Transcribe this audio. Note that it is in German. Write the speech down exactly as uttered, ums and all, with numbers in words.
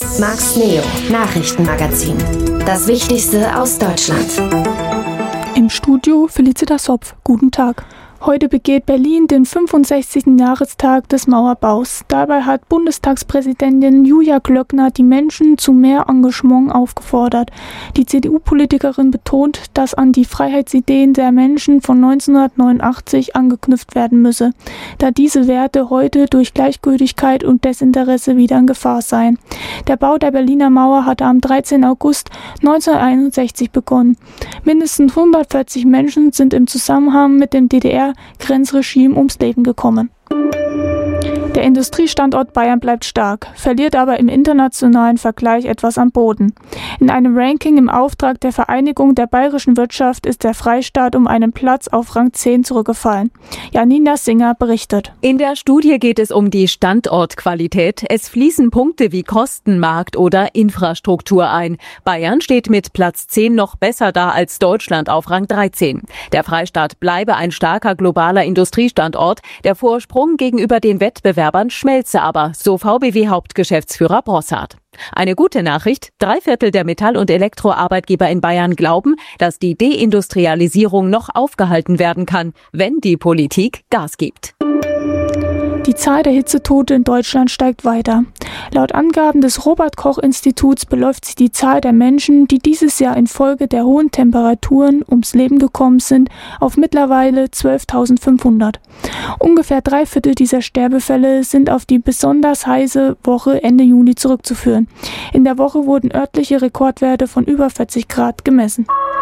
Max Neo Nachrichtenmagazin. Das Wichtigste aus Deutschland. Im Studio Felicitas Hopf. Guten Tag. Heute begeht Berlin den fünfundsechzigsten Jahrestag des Mauerbaus. Dabei hat Bundestagspräsidentin Julia Klöckner die Menschen zu mehr Engagement aufgefordert. Die C D U-Politikerin betont, dass an die Freiheitsideen der Menschen von neunzehnhundertneunundachtzig angeknüpft werden müsse, da diese Werte heute durch Gleichgültigkeit und Desinteresse wieder in Gefahr seien. Der Bau der Berliner Mauer hatte am dreizehnten August neunzehnhunderteinundsechzig begonnen. Mindestens hundertvierzig Menschen sind im Zusammenhang mit dem D D R-Grenzregime ums Leben gekommen. Der Industriestandort Bayern bleibt stark, verliert aber im internationalen Vergleich etwas an Boden. In einem Ranking im Auftrag der Vereinigung der bayerischen Wirtschaft ist der Freistaat um einen Platz auf Rang zehn zurückgefallen. Janina Singer berichtet. In der Studie geht es um die Standortqualität. Es fließen Punkte wie Kostenmarkt oder Infrastruktur ein. Bayern steht mit Platz zehn noch besser da als Deutschland auf Rang dreizehn. Der Freistaat bleibe ein starker globaler Industriestandort. Der Vorsprung gegenüber den Wettbewerbern schmelze aber, so V B W-Hauptgeschäftsführer Brossard. Eine gute Nachricht, drei Viertel der Metall- und Elektroarbeitgeber in Bayern glauben, dass die Deindustrialisierung noch aufgehalten werden kann, wenn die Politik Gas gibt. Die Zahl der Hitzetote in Deutschland steigt weiter. Laut Angaben des Robert-Koch-Instituts beläuft sich die Zahl der Menschen, die dieses Jahr infolge der hohen Temperaturen ums Leben gekommen sind, auf mittlerweile zwölftausendfünfhundert. Ungefähr drei Viertel dieser Sterbefälle sind auf die besonders heiße Woche Ende Juni zurückzuführen. In der Woche wurden örtliche Rekordwerte von über vierzig Grad gemessen.